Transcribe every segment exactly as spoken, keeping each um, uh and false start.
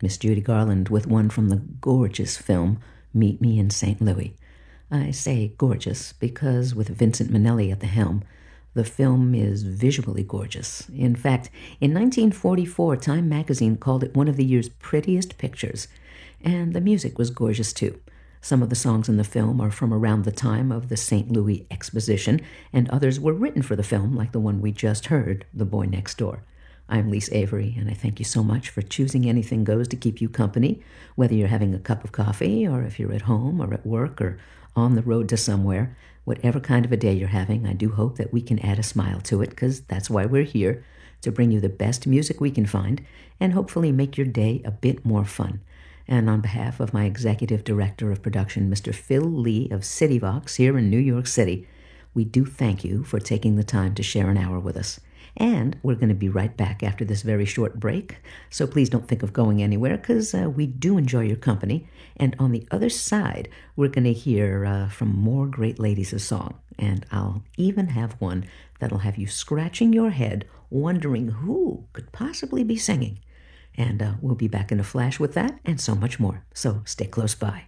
Miss Judy Garland with one from the gorgeous film Meet Me in Saint Louis. I say gorgeous because with Vincent Minnelli at the helm, the film is visually gorgeous. In fact, in nineteen forty-four, Time magazine called it one of the year's prettiest pictures, and the music was gorgeous too. Some of the songs in the film are from around the time of the Saint Louis Exposition, and others were written for the film, like the one we just heard, The Boy Next Door. I'm Lise Avery, and I thank you so much for choosing Anything Goes to keep you company, whether you're having a cup of coffee, or if you're at home, or at work, or on the road to somewhere. Whatever kind of a day you're having, I do hope that we can add a smile to it, because that's why we're here, to bring you the best music we can find, and hopefully make your day a bit more fun. And on behalf of my Executive Director of Production, Mister Phil Lee of CityVox here in New York City, we do thank you for taking the time to share an hour with us. And we're going to be right back after this very short break, so please don't think of going anywhere, because uh, we do enjoy your company. And on the other side, we're going to hear uh, from more great ladies of song, and I'll even have one that'll have you scratching your head, wondering who could possibly be singing. And uh, we'll be back in a flash with that and so much more, so stay close by.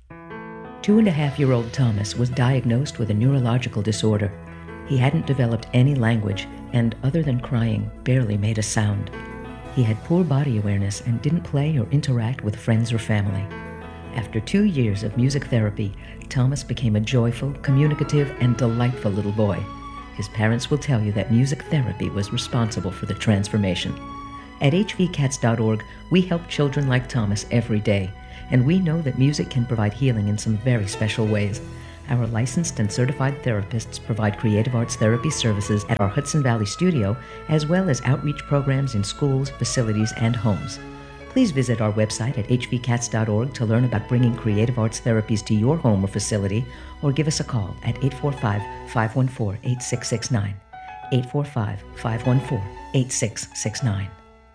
Two-and-a-half-year-old Thomas was diagnosed with a neurological disorder. He hadn't developed any language, and other than crying, barely made a sound. He had poor body awareness and didn't play or interact with friends or family. After two years of music therapy, Thomas became a joyful, communicative, and delightful little boy. His parents will tell you that music therapy was responsible for the transformation. At H V cats dot org, we help children like Thomas every day, and we know that music can provide healing in some very special ways. Our licensed and certified therapists provide creative arts therapy services at our Hudson Valley studio, as well as outreach programs in schools, facilities, and homes. Please visit our website at H V cats dot org to learn about bringing creative arts therapies to your home or facility, or give us a call at eight four five, five one four, eight six six nine, eight four five, five one four, eight six six nine.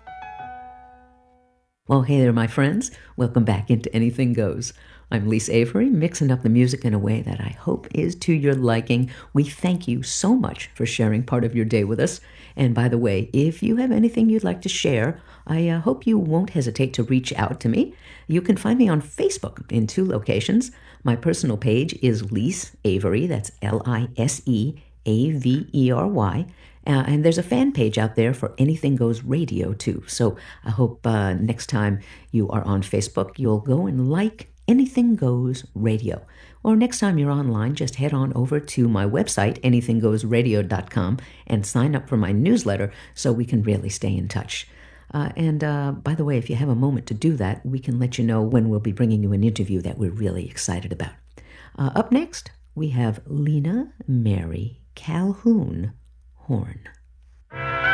Well, hey there, my friends. Welcome back into Anything Goes. I'm Lise Avery, mixing up the music in a way that I hope is to your liking. We thank you so much for sharing part of your day with us. And by the way, if you have anything you'd like to share, I uh, hope you won't hesitate to reach out to me. You can find me on Facebook in two locations. My personal page is Lise Avery, that's L I S E A V E R Y. Uh, and there's a fan page out there for Anything Goes Radio, too. So I hope uh, next time you are on Facebook, you'll go and like Anything Goes Radio. Or next time you're online, just head on over to my website, anything goes radio dot com, and sign up for my newsletter so we can really stay in touch. Uh, and uh, by the way, if you have a moment to do that, we can let you know when we'll be bringing you an interview that we're really excited about. Uh, up next, we have Lena Mary Calhoun Horn.